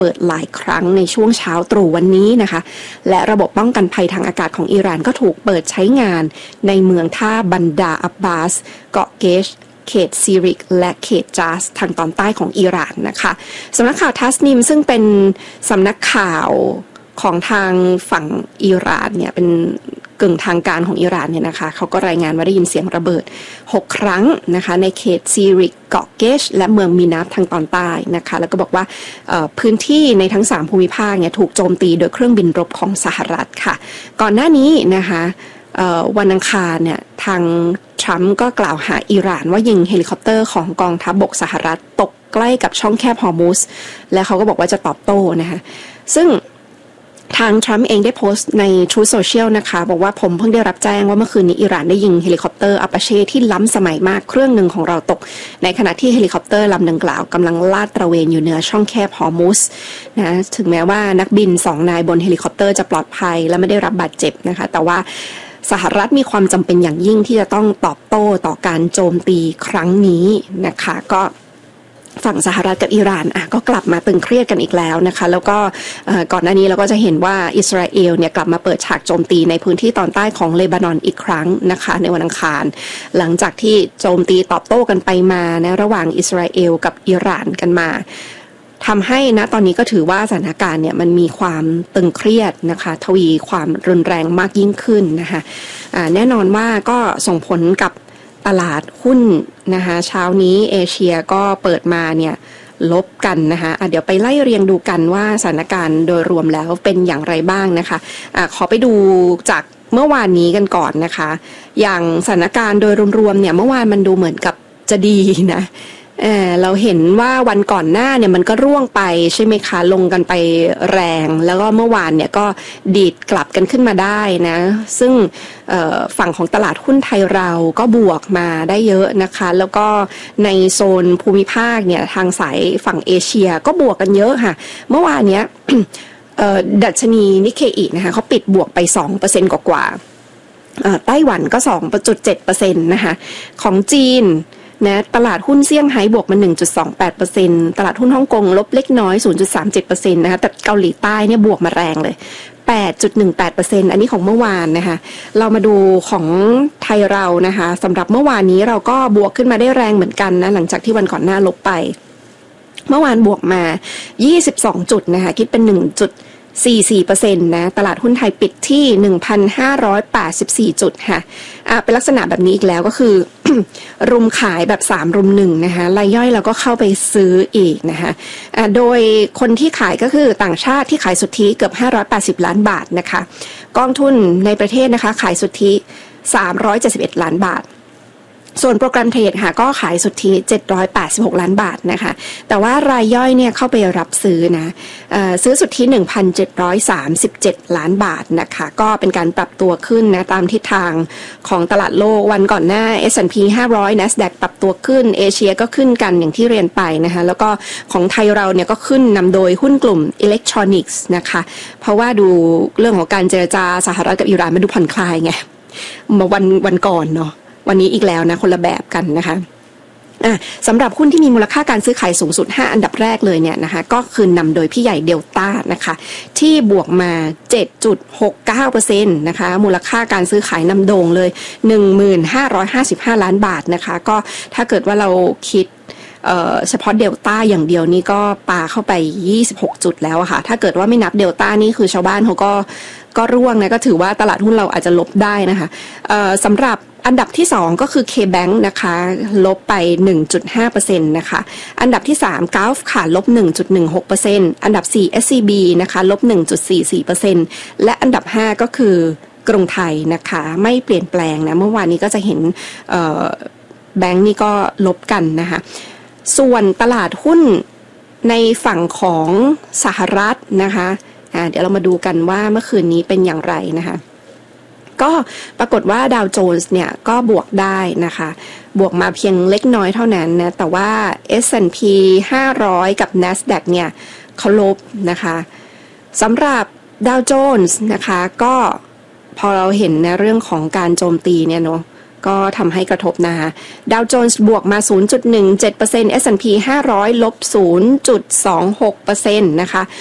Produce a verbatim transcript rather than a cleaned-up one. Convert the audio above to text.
เปิดหลายครั้งในช่วงเช้าตรู่วันนี้นะคะและระบบป้องกันภัยทางอากาศของอิหร่านก็ถูกเปิดใช้งานในเมืองท่าบันดาอับบาสเกาะเกชเขตซีริกและเขตจาสทางตอนใต้ของอิหร่านนะคะสำนักข่าวทัสนิมซึ่งเป็นสำนักข่าวของทางฝั่งอิหร่านเนี่ยเป็นกึ่งทางการของอิหร่านเนี่ยนะคะเขาก็รายงานว่าได้ยินเสียงระเบิดหกครั้งนะคะในเขตซีริกเกาะเกชและเมืองมินาฟทางตอนใต้นะคะแล้วก็บอกว่าพื้นที่ในทั้งสามภูมิภาคเนี่ยถูกโจมตีโดยเครื่องบินรบของสหรัฐค่ะก่อนหน้านี้นะคะวันอังคารเนี่ยทางทรัมป์ก็กล่าวหาอิหร่านว่ายิงเฮลิคอปเตอร์ของกองทัพบกสหรัฐตกใกล้กับช่องแคบฮอร์มุสและเขาก็บอกว่าจะตอบโต้นะคะซึ่งทางทรัมป์เองได้โพสต์ใน Truth Social นะคะบอกว่าผมเพิ่งได้รับแจ้งว่าเมื่อคืนนี้อิหร่านได้ยิงเฮลิคอปเตอร์อัปเช่ที่ล้ำสมัยมากเครื่องหนึ่งของเราตกในขณะที่เฮลิคอปเตอร์ลำดังกล่าวกำลังลาดตระเวนอยู่เหนือช่องแคบฮอร์มุสนะถึงแม้ว่านักบินสองนายบนเฮลิคอปเตอร์จะปลอดภัยและไม่ได้รับบาดเจ็บนะคะแต่ว่าสหรัฐมีความจำเป็นอย่างยิ่งที่จะต้องตอบโต้ต่อการโจมตีครั้งนี้นะคะก็ฝั่งสหรัฐกับอิหร่านอ่ะก็กลับมาตึงเครียดกันอีกแล้วนะคะแล้วก็ก่อนหน้านี้เราก็จะเห็นว่าอิสราเอลเนี่ยกลับมาเปิดฉากโจมตีในพื้นที่ตอนใต้ของเลบานอนอีกครั้งนะคะในวันอังคารหลังจากที่โจมตีตอบโต้กันไปมานะระหว่างอิสราเอลกับอิหร่านกันมาทำให้ณตอนนี้ก็ถือว่าสถานการณ์เนี่ยมันมีความตึงเครียดนะคะทวีความรุนแรงมากยิ่งขึ้นนะคะะแน่นอนว่าก็ส่งผลกับตลาดหุ้นนะคะเช้านี้เอเชียก็เปิดมาเนี่ยลบกันนะคะะเดี๋ยวไปไล่เรียงดูกันว่าสถานการณ์โดยรวมแล้วเป็นอย่างไรบ้างนะคะอะขอไปดูจากเมื่อวานนี้กันก่อนนะคะอย่างสถานการณ์โดยรวมๆเนี่ยเมื่อวานมันดูเหมือนกับจะดีนะเออเราเห็นว่าวันก่อนหน้าเนี่ยมันก็ร่วงไปใช่ไหมคะลงกันไปแรงแล้วก็เมื่อวานเนี่ยก็ดีดกลับกันขึ้นมาได้นะซึ่งฝั่งของตลาดหุ้นไทยเราก็บวกมาได้เยอะนะคะแล้วก็ในโซนภูมิภาคเนี่ยทางสายฝั่งเอเชียก็บวกกันเยอะค่ะเมื่อวานเนี้ย ดัชนีนิเคอินะคะเขาปิดบวกไป สองเปอร์เซ็นต์ กว่าๆไต้หวันก็ สองจุดเจ็ดเปอร์เซ็นต์ นะคะของจีนนะตลาดหุ้นเซี่ยงไฮ้บวกมา หนึ่งจุดสองแปดเปอร์เซ็นต์ ตลาดหุ้นฮ่องกงลบเล็กน้อย ศูนย์จุดสามเจ็ดเปอร์เซ็นต์ นะคะแต่เกาหลีใต้เนี่ยบวกมาแรงเลย แปดจุดหนึ่งแปดเปอร์เซ็นต์ อันนี้ของเมื่อวานนะคะเรามาดูของไทยเรานะคะสำหรับเมื่อวานนี้เราก็บวกขึ้นมาได้แรงเหมือนกันนะหลังจากที่วันก่อนหน้าลบไปเมื่อวานบวกมายี่สิบสองจุดนะคะคิดเป็น หนึ่งจุดสี่สิบสี่เปอร์เซ็นต์ นะตลาดหุ้นไทยปิดที่ หนึ่งพันห้าร้อยแปดสิบสี่ จุดค่ะอ่ะเป็นลักษณะแบบนี้อีกแล้วก็คือ รุมขายแบบสามรุมหนึ่งนะคะรายย่อยเราก็เข้าไปซื้ออีกนะคะอ่ะโดยคนที่ขายก็คือต่างชาติที่ขายสุทธิเกือบห้าร้อยแปดสิบล้านบาทนะคะกองทุนในประเทศนะคะขายสุทธิสามร้อยเจ็ดสิบเอ็ดล้านบาทส่วนโปรแกรมเทรดค่ะก็ขายสุทธิเจ็ดร้อยแปดสิบหกล้านบาทนะคะแต่ว่ารายย่อยเนี่ยเข้าไปรับซื้อนะซื้อสุทธิ หนึ่งพันเจ็ดร้อยสามสิบเจ็ดล้านบาทนะคะก็เป็นการปรับตัวขึ้นนะตามทิศทางของตลาดโลกวันก่อนหน้า เอส แอนด์ พี ห้าร้อย NASDAQ ปรับตัวขึ้นเอเชียก็ขึ้นกันอย่างที่เรียนไปนะคะแล้วก็ของไทยเราเนี่ยก็ขึ้นนำโดยหุ้นกลุ่มอิเล็กทรอนิกส์นะคะเพราะว่าดูเรื่องของการเจรจาสหรัฐกับอิหร่านมันดูผ่อนคลายไงมาวันวันก่อนเนาะวันนี้อีกแล้วนะคนละแบบกันนะคะอ่ะสำหรับหุ้นที่มีมูลค่าการซื้อขายสูงสุดห้าอันดับแรกเลยเนี่ยนะคะก็คือนำโดยพี่ใหญ่เดลต้านะคะที่บวกมา เจ็ดจุดหกเก้าเปอร์เซ็นต์ นะคะมูลค่าการซื้อขายนำโด่งเลย หนึ่งพันห้าร้อยห้าสิบห้าล้านบาทนะคะก็ถ้าเกิดว่าเราคิดเอ่อเฉพาะเดลต้าอย่างเดียวนี่ก็ปาเข้าไปยี่สิบหกจุดแล้วอะค่ะถ้าเกิดว่าไม่นับเดลต้านี่คือชาวบ้านเขาก็ก็ร่วงนะก็ถือว่าตลาดหุ้นเราอาจจะลบได้นะคะเอ่อสำหรับอันดับที่สองก็คือ K-Bank นะคะลบไป หนึ่งจุดห้าเปอร์เซ็นต์ นะคะอันดับที่สาม Gulf ค่ะลบ หนึ่งจุดหนึ่งหกเปอร์เซ็นต์ อันดับสี่ เอส ซี บี นะคะลบ หนึ่งจุดสี่สี่เปอร์เซ็นต์ และอันดับห้าก็คือกรุงไทยนะคะไม่เปลี่ยนแปลงนะเมื่อวานนี้ก็จะเห็นเอ่อแบงก์นี่ก็ลบกันนะคะส่วนตลาดหุ้นในฝั่งของสหรัฐนะคะอ่าเดี๋ยวเรามาดูกันว่าเมื่อคืนนี้เป็นอย่างไรนะคะก็ปรากฏว่าดาวโจนส์เนี่ยก็บวกได้นะคะบวกมาเพียงเล็กน้อยเท่านั้นนะแต่ว่า เอส แอนด์ พี ห้าร้อยกับ NASDAQ เนี่ยเขาลบนะคะสำหรับดาวโจนส์นะคะก็พอเราเห็นในเรื่องของการโจมตีเนี่ยเนาะก็ทำให้กระทบนะคะดาวโจนส์บวกมา ศูนย์จุดหนึ่งเจ็ดเปอร์เซ็นต์ เอส แอนด์ พี ห้าร้อยลบ ศูนย์จุดสองหกเปอร์เซ็นต์ นะคะ